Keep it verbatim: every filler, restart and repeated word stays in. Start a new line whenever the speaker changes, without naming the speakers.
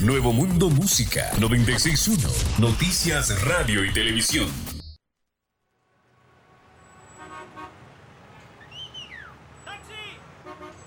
Nuevo Mundo Música noventa y seis punto uno. Noticias, radio y televisión.